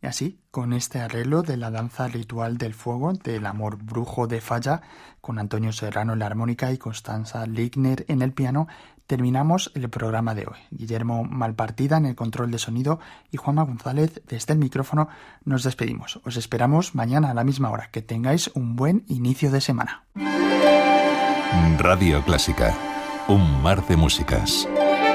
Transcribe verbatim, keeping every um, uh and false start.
Y así, con este arreglo de la danza ritual del fuego, del amor brujo de Falla, con Antonio Serrano en la armónica y Constanza Ligner en el piano, terminamos el programa de hoy. Guillermo Malpartida en el control de sonido y Juanma González desde el micrófono. Nos despedimos. Os esperamos mañana a la misma hora. Que tengáis un buen inicio de semana. Radio Clásica, un mar de músicas.